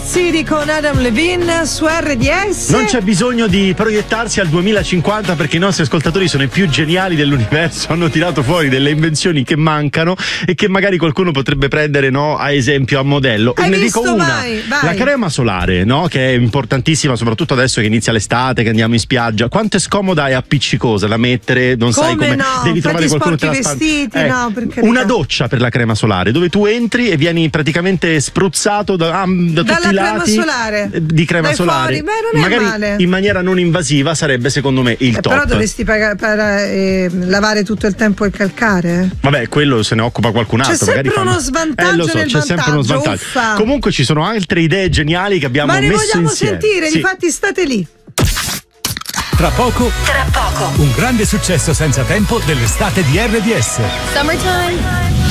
City con Adam Levine su RDS. Non c'è bisogno di proiettarsi al 2050 perché i nostri ascoltatori sono i più geniali dell'universo, hanno tirato fuori delle invenzioni che mancano e che magari qualcuno potrebbe prendere, no, a esempio, a modello. Hai ne visto? dico una, Vai. la crema solare, no, che è importantissima soprattutto adesso che inizia l'estate, che andiamo in spiaggia. Quanto è scomoda e appiccicosa da mettere, non sai come, no? devi trovare qualcuno che te la vestiti, no, perché una doccia per la crema solare dove tu entri e vieni praticamente spruzzato da tutti i lati solare. Di crema dai solare. Fuori. Beh, non magari è male. In maniera non invasiva sarebbe secondo me il top. Però dovresti lavare tutto il tempo il calcare. Vabbè, quello se ne occupa qualcun altro. C'è sempre uno svantaggio lo so, nel c'è sempre uno svantaggio. Uffa. Comunque ci sono altre idee geniali che abbiamo messo insieme. Ma ne vogliamo sentire, sì. Infatti state lì. Tra poco, un grande successo senza tempo dell'estate di RDS. Summertime.